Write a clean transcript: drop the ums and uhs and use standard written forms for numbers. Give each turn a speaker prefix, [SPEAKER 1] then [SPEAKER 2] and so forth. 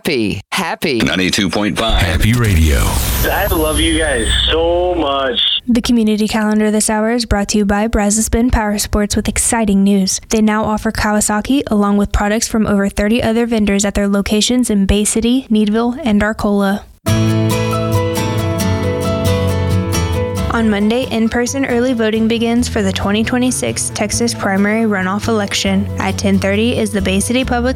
[SPEAKER 1] Happy
[SPEAKER 2] 92.5 Happy Radio.
[SPEAKER 3] I love you guys so much.
[SPEAKER 4] The community calendar this hour is brought to you by Brazos Bend Power Sports with exciting news. They now offer Kawasaki along with products from over 30 other vendors at their locations in Bay City, Needville, and Arcola. On Monday, in-person early voting begins for the 2026 Texas primary runoff election. At 10:30 is the Bay City Public